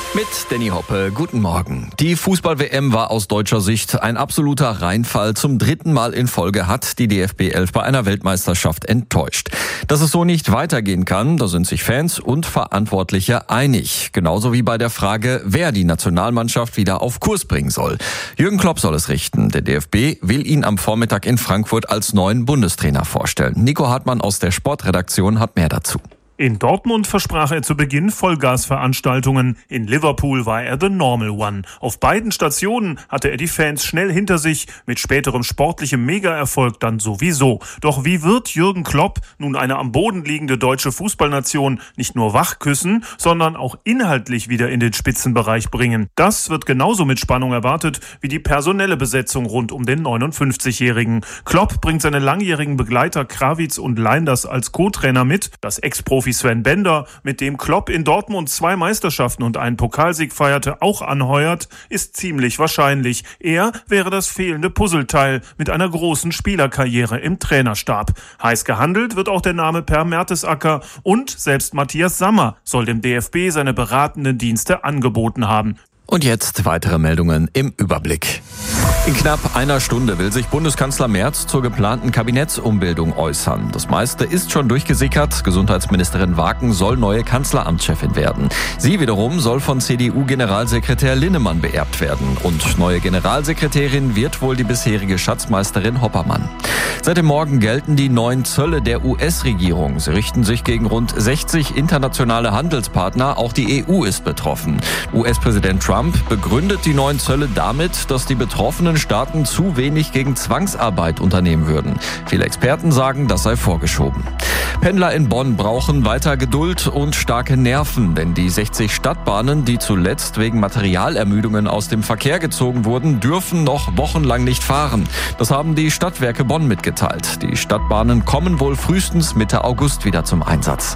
Mit Danny Hoppe, guten Morgen. Die Fußball-WM war aus deutscher Sicht ein absoluter Reinfall. Zum dritten Mal in Folge hat die DFB 11 bei einer Weltmeisterschaft enttäuscht. Dass es so nicht weitergehen kann, da sind sich Fans und Verantwortliche einig. Genauso wie bei der Frage, wer die Nationalmannschaft wieder auf Kurs bringen soll. Jürgen Klopp soll es richten. Der DFB will ihn am Vormittag in Frankfurt als neuen Bundestrainer vorstellen. Nico Hartmann aus der Sportredaktion hat mehr dazu. In Dortmund versprach er zu Beginn Vollgasveranstaltungen. In Liverpool war er the normal one. Auf beiden Stationen hatte er die Fans schnell hinter sich, mit späterem sportlichem Mega-Erfolg dann sowieso. Doch wie wird Jürgen Klopp nun eine am Boden liegende deutsche Fußballnation nicht nur wachküssen, sondern auch inhaltlich wieder in den Spitzenbereich bringen? Das wird genauso mit Spannung erwartet wie die personelle Besetzung rund um den 59-Jährigen. Klopp bringt seine langjährigen Begleiter Krawitz und Leinders als Co-Trainer mit. Das Ex-Profi Sven Bender, mit dem Klopp in Dortmund 2 Meisterschaften und einen Pokalsieg feierte, auch anheuert, ist ziemlich wahrscheinlich. Er wäre das fehlende Puzzleteil mit einer großen Spielerkarriere im Trainerstab. Heiß gehandelt wird auch der Name Per Mertesacker und selbst Matthias Sammer soll dem DFB seine beratenden Dienste angeboten haben. Und jetzt weitere Meldungen im Überblick. In knapp einer Stunde will sich Bundeskanzler Merz zur geplanten Kabinettsumbildung äußern. Das meiste ist schon durchgesickert. Gesundheitsministerin Waken soll neue Kanzleramtschefin werden. Sie wiederum soll von CDU-Generalsekretär Linnemann beerbt werden. Und neue Generalsekretärin wird wohl die bisherige Schatzmeisterin Hoppermann. Seit dem Morgen gelten die neuen Zölle der US-Regierung. Sie richten sich gegen rund 60 internationale Handelspartner. Auch die EU ist betroffen. US-Präsident Trump begründet die neuen Zölle damit, dass die betroffenen Staaten zu wenig gegen Zwangsarbeit unternehmen würden. Viele Experten sagen, das sei vorgeschoben. Pendler in Bonn brauchen weiter Geduld und starke Nerven, denn die 60 Stadtbahnen, die zuletzt wegen Materialermüdungen aus dem Verkehr gezogen wurden, dürfen noch wochenlang nicht fahren. Das haben die Stadtwerke Bonn mitgeteilt. Die Stadtbahnen kommen wohl frühestens Mitte August wieder zum Einsatz.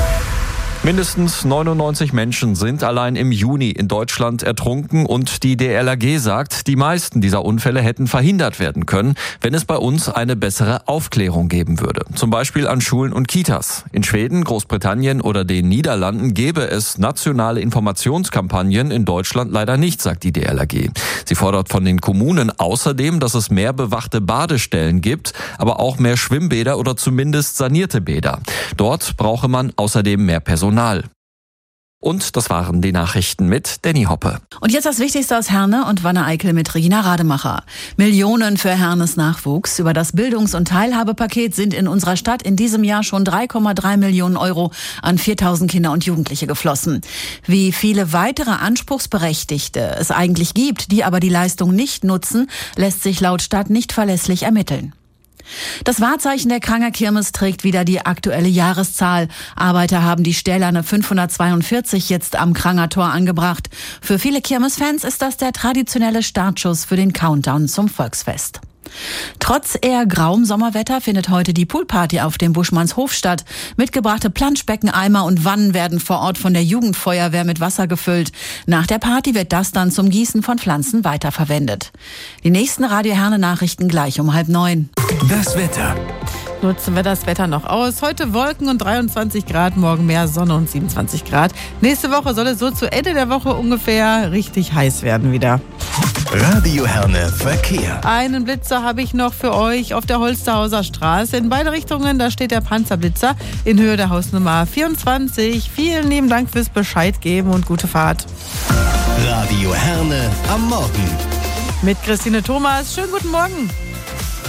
Mindestens 99 Menschen sind allein im Juni in Deutschland ertrunken und die DLRG sagt, die meisten dieser Unfälle hätten verhindert werden können, wenn es bei uns eine bessere Aufklärung geben würde. Zum Beispiel an Schulen und Kitas. In Schweden, Großbritannien oder den Niederlanden gäbe es nationale Informationskampagnen, in Deutschland leider nicht, sagt die DLRG. Sie fordert von den Kommunen außerdem, dass es mehr bewachte Badestellen gibt, aber auch mehr Schwimmbäder oder zumindest sanierte Bäder. Dort brauche man außerdem mehr Personal. Und das waren die Nachrichten mit Danny Hoppe. Und jetzt das Wichtigste aus Herne und Wanne-Eickel mit Regina Rademacher. Millionen für Hernes Nachwuchs. Über das Bildungs- und Teilhabepaket sind in unserer Stadt in diesem Jahr schon 3,3 Millionen Euro an 4.000 Kinder und Jugendliche geflossen. Wie viele weitere Anspruchsberechtigte es eigentlich gibt, die aber die Leistung nicht nutzen, lässt sich laut Stadt nicht verlässlich ermitteln. Das Wahrzeichen der Kranger Kirmes trägt wieder die aktuelle Jahreszahl. Arbeiter haben die stählerne 542 jetzt am Kranger Tor angebracht. Für viele Kirmesfans ist das der traditionelle Startschuss für den Countdown zum Volksfest. Trotz eher grauem Sommerwetter findet heute die Poolparty auf dem Buschmannshof statt. Mitgebrachte Planschbecken, Eimer und Wannen werden vor Ort von der Jugendfeuerwehr mit Wasser gefüllt. Nach der Party wird das dann zum Gießen von Pflanzen weiterverwendet. Die nächsten Radio Herne Nachrichten gleich um 8:30. Das Wetter. Nutzen wir das Wetter noch aus. Heute Wolken und 23 Grad, morgen mehr Sonne und 27 Grad. Nächste Woche soll es so zu Ende der Woche ungefähr richtig heiß werden wieder. Radio Herne Verkehr. Einen Blitzer habe ich noch für euch auf der Holsterhauser Straße. In beide Richtungen, da steht der Panzerblitzer in Höhe der Hausnummer 24. Vielen lieben Dank fürs Bescheid geben und gute Fahrt. Radio Herne am Morgen. Mit Christine Thomas. Schönen guten Morgen.